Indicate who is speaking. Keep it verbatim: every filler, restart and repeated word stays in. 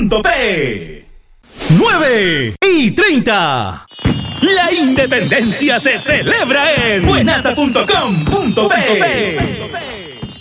Speaker 1: punto pe. nueve y treinta. La independencia se celebra en buenasa punto com punto pe.